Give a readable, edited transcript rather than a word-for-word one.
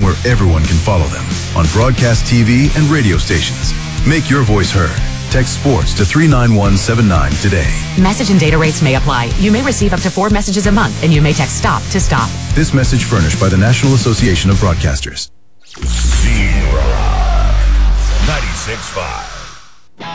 where everyone can follow them on broadcast TV and radio stations. Make your voice heard. Text sports to 39179 today. Message and data rates may apply. You may receive up to 4 messages a month, and you may text STOP to stop. This message furnished by the National Association of Broadcasters. Z-Rock 96.5.